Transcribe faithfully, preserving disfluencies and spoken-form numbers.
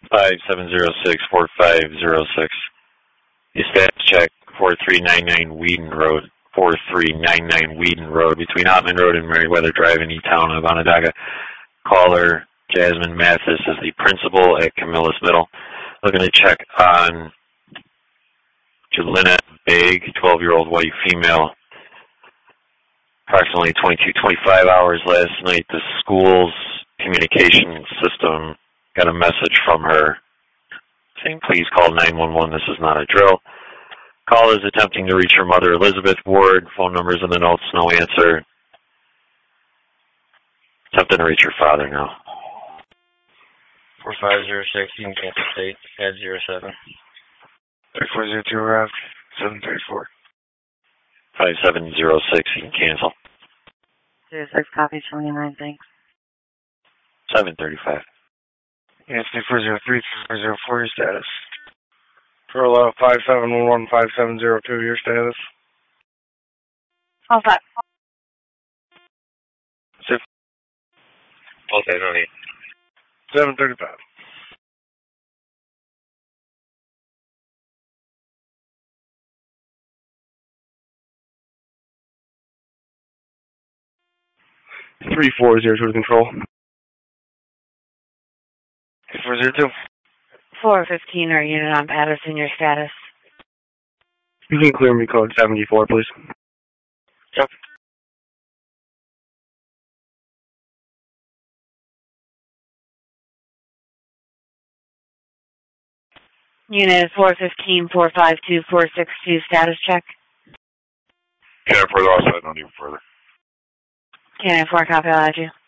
five seven zero six, four five zero six. The status check, four three nine nine Whedon Road, four three nine nine Whedon Road, between Ottman Road and Meriwether Drive in E-Town of Onondaga. Caller Jasmine Mathis is the principal at Camillus Middle. Looking to check on Jelena Baig, twelve-year-old white female. Approximately twenty-two, twenty-five hours last night, the school's communication system got a message from her saying, please call nine one one, this is not a drill. Call is attempting to reach her mother, Elizabeth Ward. Phone numbers in the notes, no answer. Attempting to reach her father now. four five zero six, you can cancel state, add zero seven. three four zero two arrived, seven three four. five seven zero six, you can cancel. zero six, copy, showing nine, thanks. seven thirty-five. Yes, three four zero three, four zero four, your status. Furlough five seven one one, five seven zero two, your status. All five. Six. Okay, no need. seven thirty-five. three four zero two to control. three four zero two. four fifteen, our unit on Patterson, your status. You can clear me code seventy-four, please. Yep. Unit is four fifteen, four five two, four six two, status check. Can't further outside, no need further. Cannon four, copy, I'll add you.